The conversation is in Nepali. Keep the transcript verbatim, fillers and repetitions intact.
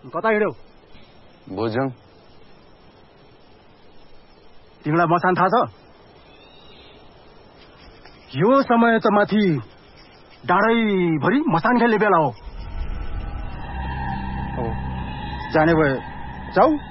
कता हिँड्यौ? बोझौं। तिमीलाई मसान थाहा छ? यो समय त माथि डाँडैभरि मसान खेल्ने बेला हो। जाने भए जाऊ।